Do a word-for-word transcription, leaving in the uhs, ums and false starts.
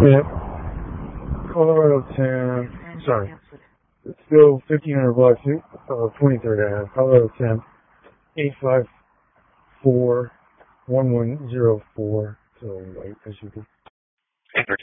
Yep. Colorado ten. Sorry. It's still fifteen hundred blocks. Uh, twenty-third Ave. Colorado ten. eight five four one one zero four. So, like, as you can.